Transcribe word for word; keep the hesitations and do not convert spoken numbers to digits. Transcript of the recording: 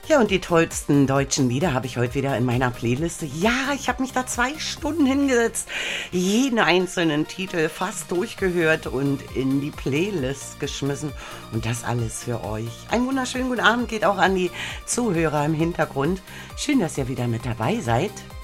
Ja, und die tollsten deutschen Lieder habe ich heute wieder in meiner Playliste. Ja, ich habe mich da zwei Stunden hingesetzt, jeden einzelnen Titel fast durchgehört und in die Playlist geschmissen. Und das alles für euch. Einen wunderschönen guten Abend geht auch an die Zuhörer im Hintergrund. Schön, dass ihr wieder mit dabei seid.